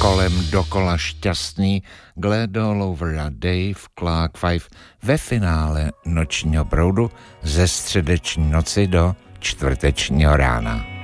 kolem dokola šťastný, Glad all over a Dave Clark 5 ve finále nočního proudu ze středeční noci do čtvrtečního rána.